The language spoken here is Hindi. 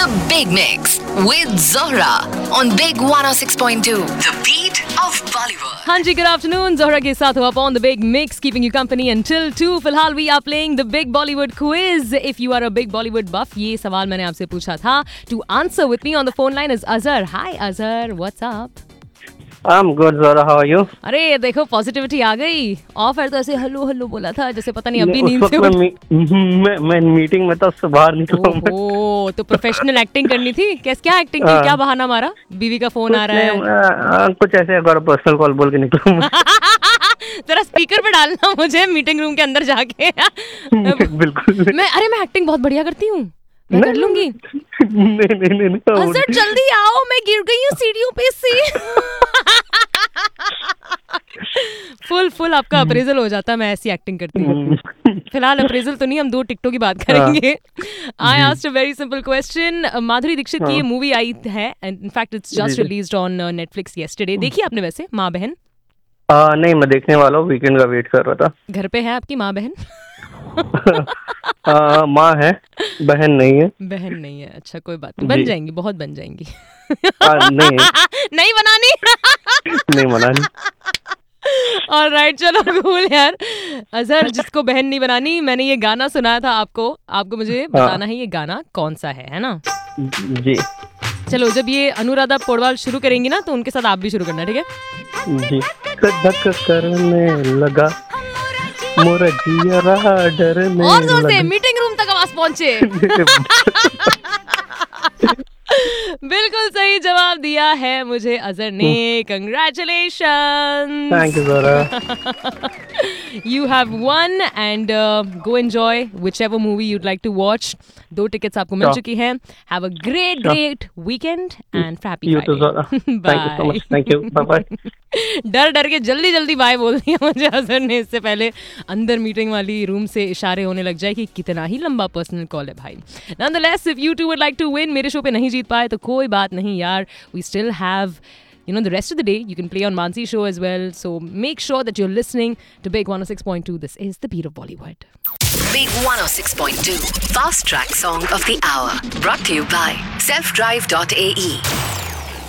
The Big Mix with Zohra on Big 106.2. The beat of Bollywood. हाँ जी, good afternoon. Zohra के साथ हो आप on The Big Mix, keeping you company until 2. फिलहाल we are playing the Big Bollywood quiz. If you are a big Bollywood buff, ये सवाल मैंने आपसे पूछा था. To answer with me on the phone line is Azhar. Hi Azhar, what's up? I'm good, Zara. How are you? अरे देखो पॉजिटिविटी आ गई. ऑफ एयर तो ऐसे हल्लो हल्लो बोला था जैसे पता नहीं अभी नींद से मैं मीटिंग में तो उससे बाहर निकला हूँ. ओह, तो प्रोफेशनल एक्टिंग करनी थी. क्या एक्टिंग की, क्या बहाना मारा? बीवी का फोन आ रहा है. कुछ ऐसे अगर पर्सनल कॉल बोल के निकला हूँ. जरा स्पीकर पे डालना मुझे मीटिंग रूम के अंदर जाके. बिल्कुल. मैं एक्टिंग बहुत बढ़िया करती हूँ. मैं कर लूंगी. नहीं. सर जल्दी आओ, मैं गिर गई हूँ सीढ़ियों पे से. फुल आपका अप्रेजल हो जाता. मैं ऐसी एक्टिंग करती हूँ. फिलहाल अप्रेजल तो नहीं, हम 2 टिकटों की बात करेंगे. I asked a very simple question. Madhuri Dixit की ये मूवी आई है, in fact it's just released on Netflix yesterday. देखी आपने वैसे माँ बहन? नहीं, मैं देखने वाला हूँ. वीकेंड का वेट कर रहा था. घर पे है आपकी माँ बहन? माँ है, बहन नहीं है. बहन नहीं है. अच्छा कोई बात नहीं, बन जाएंगी, बहुत बन जाएंगी. नहीं बनानी. नहीं बनानी. ऑलराइट, चलो कूल यार. अजहर, जिसको बहन नहीं बनानी, मैंने ये गाना सुनाया था आपको मुझे बताना है ये गाना कौन सा है ना? जी. चलो, जब ये अनुराधा पौडवाल शुरू करेंगी ना तो उनके साथ आप भी शुरू करना, ठीक है? जी. धक करने लगा मोरा जिया डरने और जोर से, मीटिंग रूम तक आवाज पहुंचे. बिल्कुल सही जवाब दिया है मुझे अजहर ने. Congratulation. Thank you Zara. You have won and go enjoy whichever movie you'd like to watch. 2 tickets आपको मिल चुकी हैं. Have a great weekend and happy You too, Zara. Bye. Thank you so much. Thank you. Bye. डर के जल्दी बाय बोल दिया मुझे अजहर ने. इससे पहले अंदर मीटिंग वाली रूम से इशारे होने लग जाए कि कितना ही लंबा पर्सनल कॉल है भाई. Nonetheless, if you two would like to win, मेरे शो पे नहीं जीत पाए तो कोई बात नहीं यार. We still have the rest of the day. You can play on Mansi show as well. So make sure that you're listening to Big 106.2. This is the beat of Bollywood. Big 106.2 Fast Track Song of the Hour. Brought to you by selfdrive.ae.